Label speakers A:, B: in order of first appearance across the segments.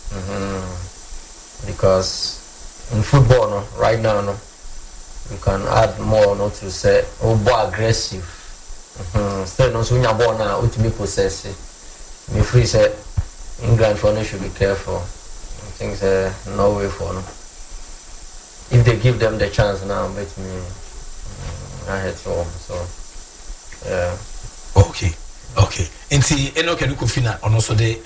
A: Because in football, no, right now, no, you can add more, no, to say, more aggressive. Still, no, so when you ball now, to be possessive. Me free say England for no should be careful. I think no way for no. If they give them the chance now, bet me I hate home. So yeah.
B: Okay. Nti eno kenu kofina ono so de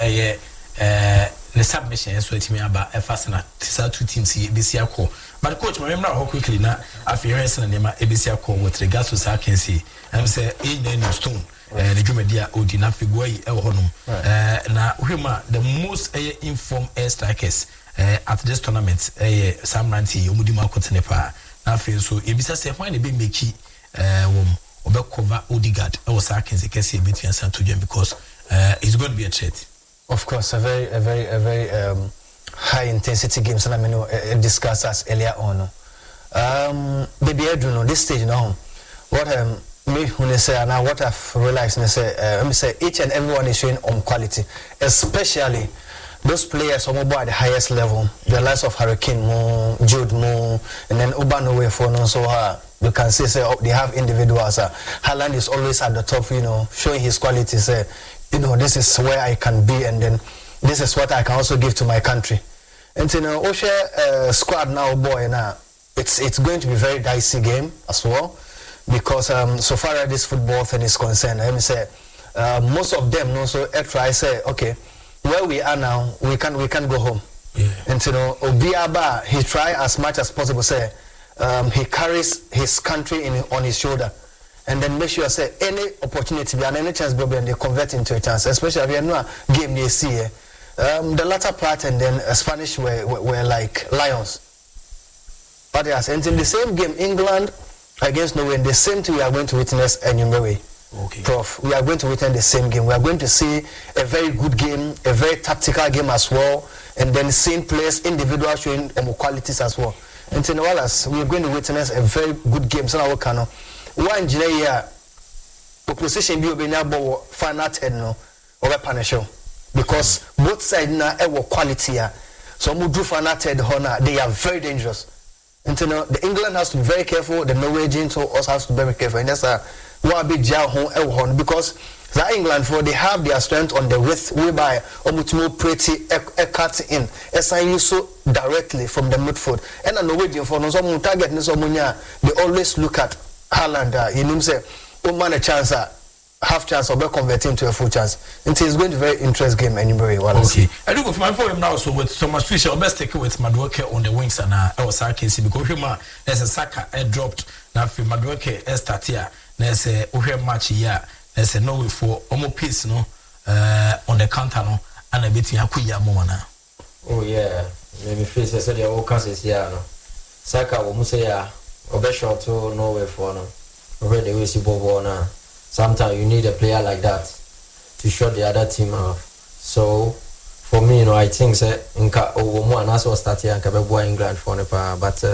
B: the submission so it me aba efasena tisa two teams ebesi akọ. But coach me remember how quickly na afihwense na nema ebesi akọ with regards to sa can see. I'm say in stone the Jumedia odi na figure e wo honum. Na uhema the most informed air strikers at this tournament Sam Ranti omudi ma kotene pa. Na fe so ebisa say why na be make obe cover Odegaard or Sarkins ekesi between Santo John because it's going to be a threat.
C: Of course, a very high intensity game. So I mean, discussed us earlier on. Baby, I don't know this stage now. What me when say now what I've realized, let me say each and everyone is showing on quality, especially those players who are at the highest level, the likes of Hurricane, Jude, and then Ubanowe for no so you can see they have individuals. Haaland is always at the top, showing his qualities. This is where I can be, and then this is what I can also give to my country. And Osha squad now, boy, now it's going to be a very dicey game as well, because so far as this football thing is concerned, let me say most of them also try say, okay, where we are now, we can go home.
B: Yeah.
C: And Obiaba, he try as much as possible say he carries his country on his shoulder, and then make sure say any opportunity and any chance and they convert into a chance, especially if you know a game they see the latter part, and then Spanish were like lions. But yes, and in the same game England against Norway, the same thing we are going to witness anyway.
B: Okay.
C: Prof, we are going to witness the same game. We are going to see a very good game, a very tactical game as well, and then seeing players individual showing qualities as well. And in Wallace, we are going to witness a very good game. So now we can one year opposition be obeying final 10 no over punish because both sides now have quality. So we do final 10 they are very dangerous. And the England has to be very careful. The Norwegians also has to be very careful. And that's one big jar home because the England for they have their strength on the width whereby almost pretty cut in. SIU so directly from the midfield. And the Norwegian for no some target they always look at Haaland. You know say, man a chance half chance of converting to a full chance. It is going to be a very interesting game anyway.
B: Okay. I do go for my phone now so with Thomas Fisher or best take with Madueke on the wings and I was Sarkins because there's a Saka dropped now for Madueke start here. There's a Uhe match here. There's a no way for almost piece no on the counter no and a bit Yakuya Momana.
A: Oh yeah. Maybe face said the all cases here no. Saka will musaya or best shot to no way for no. Already we see Bobo now. Sometimes you need a player like that to shut the other team off. So for me, I think Inka Owomo and also start here and Kabebo England for Nepal, but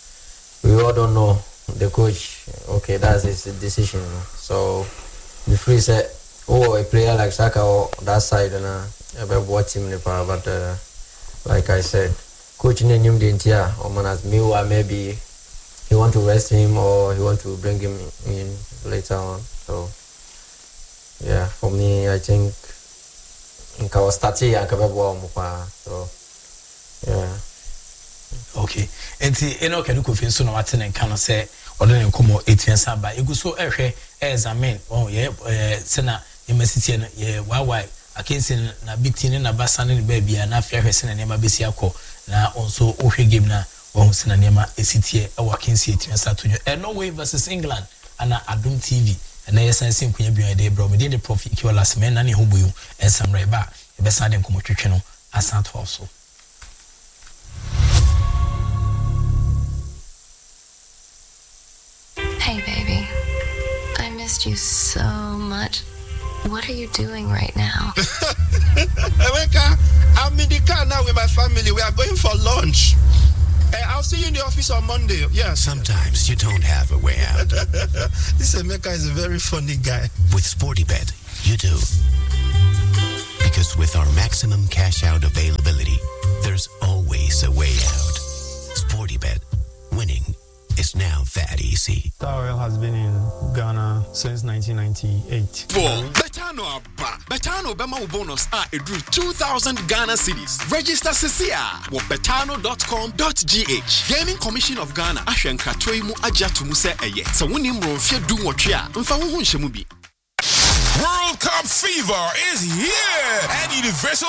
A: we all don't know the coach. Okay, that's his decision. So the free say, a player like Saka or that side and Kabebo team Nepal, but like I said, coach Nenyum Dintia or Manas Miwa maybe he want to rest him or he want to bring him in later on. So, yeah, for me, I think in our starting and so, yeah.
B: Okay. And the can confess so Martin and can say or then come 18 Samba. You go so examine. Oh, yeah, Sena, University, yeah, why? I can't say na big tin na basan in baby and after her sen and Yama Besiako. Now also, game na one sen and Yama ACTA, a working city and Saturday. And Norway versus England and Adum TV. And I sense him when you be bro. We did the profit kill last man and who you and some right back. The best side and come channel as not also.
D: Hey baby, I missed you so much. What are you doing right now?
E: Emeka, I'm in the car now with my family. We are going for lunch. I'll see you in the office on Monday. Yes.
F: Sometimes you don't have a way out.
E: This Emeka is a very funny guy.
F: With SportyBet, you do. Because with our maximum cash out availability,
G: has been in Ghana since 1998.
H: Betano Bema bonus drew 2,000 Ghana cedis. Register CCA with betano.com.gh. Gaming Commission of Ghana Ashenka Toimu Ajatumu se eye. So wunim romfie du wotwe mfa wo hu nhyemubi.
I: World Cup fever is here at Universal